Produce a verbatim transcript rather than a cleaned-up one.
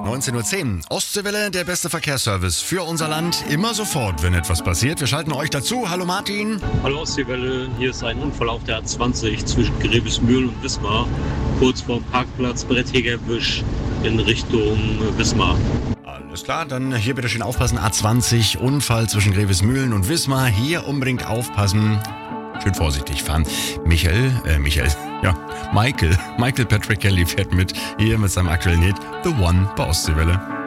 neunzehn Uhr zehn. Ostseewelle, der beste Verkehrsservice für unser Land. Immer sofort, wenn etwas passiert. Wir schalten euch dazu. Hallo Martin. Hallo Ostseewelle, hier ist ein Unfall auf der A zwanzig zwischen Grevesmühlen und Wismar. Kurz vor Parkplatz Bretthegerbusch in Richtung Wismar. Alles klar, dann hier bitte schön aufpassen. A zwanzig, Unfall zwischen Grevesmühlen und Wismar. Hier unbedingt aufpassen. Schön vorsichtig fahren. Michael, äh, Michael, ja, Michael, Michael Patrick Kelly fährt mit, hier mit seinem aktuellen Hit The One bei Ostseewelle.